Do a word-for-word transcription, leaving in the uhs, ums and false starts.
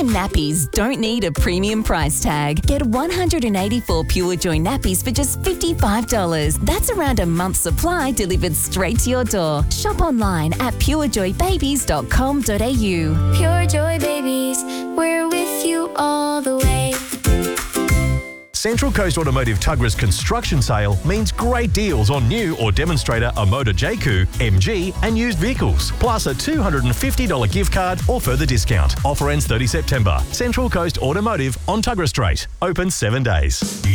nappies don't need a premium price tag. Get one hundred eighty-four Pure Joy nappies for just fifty-five dollars. That's around a month's supply delivered straight to your door. Shop online at pure joy babies dot com dot a u. Pure Joy Babies, we're with you all the way. Central Coast Automotive Tuggerah's construction sale means great deals on new or demonstrator Omoda J Q, M G and used vehicles, plus a two hundred fifty dollars gift card or further discount. Offer ends thirtieth September. Central Coast Automotive on Tuggerah Street. Open seven days.